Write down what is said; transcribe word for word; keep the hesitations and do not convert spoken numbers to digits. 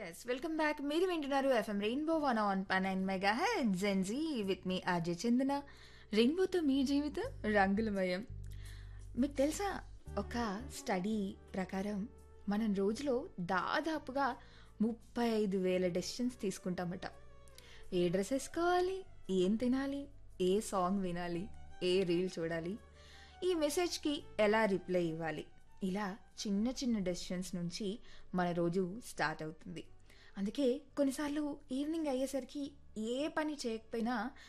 Yes welcome back. మీరు వింటున్నారు FM rainbow one on పనైన్ mega head Gen Z with me RJ చందన. రెయిన్బోతో మీ జీవితం రంగులమయం. మీకు తెలుసా, ఒక స్టడీ ప్రకారం మనం రోజులో దాదాపుగా ముప్పై ఐదు వేల డెసిషన్స్ తీసుకుంటామట. ఏ డ్రెస్ వేసుకోవాలి, ఏం తినాలి, ఏ సాంగ్ వినాలి, ఏ రీల్ చూడాలి, ఈ మెసేజ్కి ఎలా రిప్లై ఇవ్వాలి, ఇలా చిన్న చిన్న డెసిషన్స్ నుంచి మన రోజు స్టార్ట్ అవుతుంది. అందుకే కొన్నిసార్లు ఈవినింగ్ అయ్యేసరికి ఏ పని చేయకపోయినా